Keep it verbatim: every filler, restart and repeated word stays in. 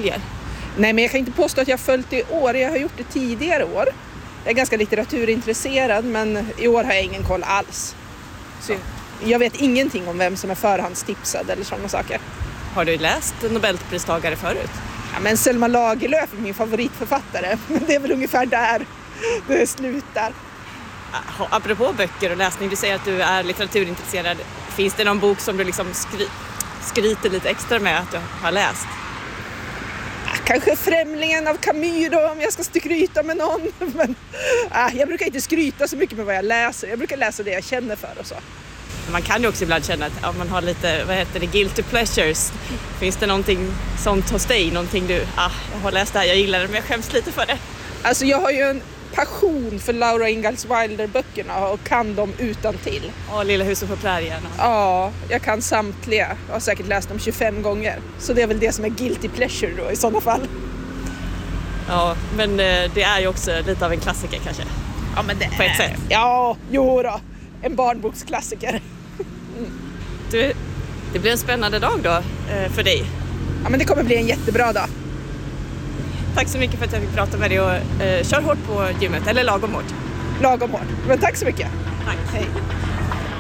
följer? Nej, men jag kan inte påstå att jag har följt det i år. Jag har gjort det tidigare år. Jag är ganska litteraturintresserad, men i år har jag ingen koll alls. Så jag vet ingenting om vem som är förhandstipsad eller sådana saker. Har du läst Nobelpristagare förut? Ja, men Selma Lagerlöf är min favoritförfattare. Men det är väl ungefär där det slutar. Apropå böcker och läsning, du säger att du är litteraturintresserad. Finns det någon bok som du liksom skry- skryter lite extra med att du har läst? Ja, kanske Främlingen av Camus då, om jag ska skryta med någon. Men ja, jag brukar inte skryta så mycket med vad jag läser. Jag brukar läsa det jag känner för och så. Man kan ju också ibland känna att ja, man har lite, vad heter det, guilty pleasures. Finns det någonting sånt hos dig? Någonting du, ah, jag har läst det här, jag gillar det men jag skäms lite för det. Alltså jag har ju en passion för Laura Ingalls Wilder-böckerna och kan dem utan till. Ja, Lilla huset på prärien. Ja, jag kan samtliga. Jag har säkert läst dem tjugofem gånger. Så det är väl det som är guilty pleasure då i sådana fall. Ja, men det är ju också lite av en klassiker kanske. Ja, men det på ett är... sätt. Ja, jo då. En barnboksklassiker. Mm. Du, det blir en spännande dag då eh, för dig. Ja, men det kommer bli en jättebra dag. Tack så mycket för att jag fick prata med dig och eh, kör hårt på gymmet, eller lagom hårt. Lagom hårt. Men tack så mycket. Tack. Hej.